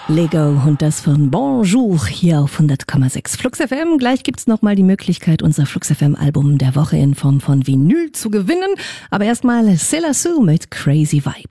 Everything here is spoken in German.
Lego und das von Bonjour hier auf 100,6 Flux FM. Gleich gibt's nochmal die Möglichkeit, unser Flux FM Album der Woche in Form von Vinyl zu gewinnen. Aber erstmal C'est la Sue mit Crazy Vibe.